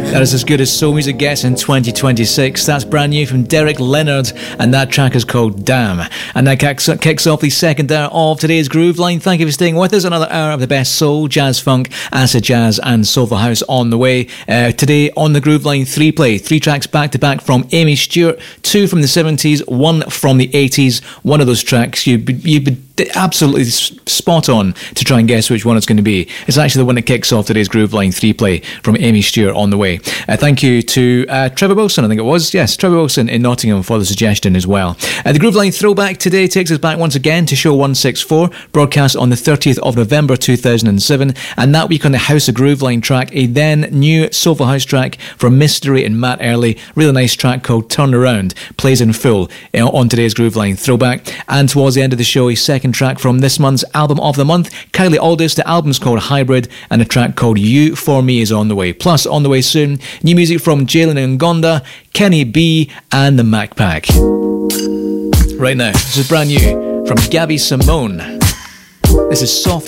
That is as good as soul music gets in 2026. That's brand new from Derek Leonard, and that track is called Damn. And that kicks off the second hour of today's Groove Line. Thank you for staying with us. Another hour of the best soul, jazz funk, acid jazz, and soulful house on the way. Today on the Groove Line 3-play, 3 tracks back to back from Amy Stewart, 2 from the 70s, 1 from the 80s. One of those tracks you'd be absolutely spot on to try and guess which one it's going to be. It's actually the one that kicks off today's Groove Line 3-play from Amy Stewart on the way. Thank you to Trevor Wilson, I think it was. Yes, Trevor Wilson in Nottingham for the suggestion as well. The Groove Line throwback today takes us back once again to show 164, broadcast on the 30th of November 2007, and that week on the House of Groove Line track, a then new soulful house track from Mystery and Matt Early. Really nice track called Turn Around, plays in full on today's Groove Line throwback. And towards the end of the show, a second track from this month's album of the month, Kylie Aldous. The album's called Hybrid, and a track called You For Me is on the way. Plus, on the way soon, new music from Jalen Ngonda, Kenny B, and the Mac Pack. Right now, this is brand new from Gabby Simone. This is Soft